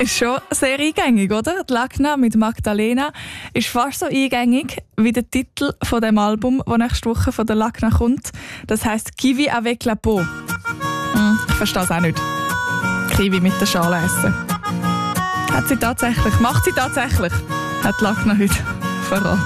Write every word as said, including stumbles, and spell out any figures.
Ist schon sehr eingängig, oder? Die Lagna mit Magdalena ist fast so eingängig wie der Titel von dem Album, das nächste Woche von der Lagna kommt. Das heisst «Kiwi avec la peau». Hm, ich verstehe es auch nicht. Kiwi mit der Schale essen. Hat sie tatsächlich, macht sie tatsächlich, hat die Lagna heute verraten.